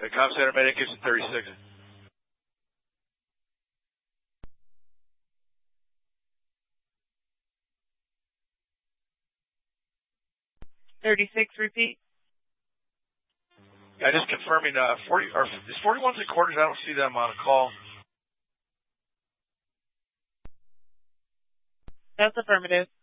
Comm Center, Medic Gibson 36. 36, repeat. Yeah, just confirming, is 41's in quarters? I don't see them on a call. That's affirmative.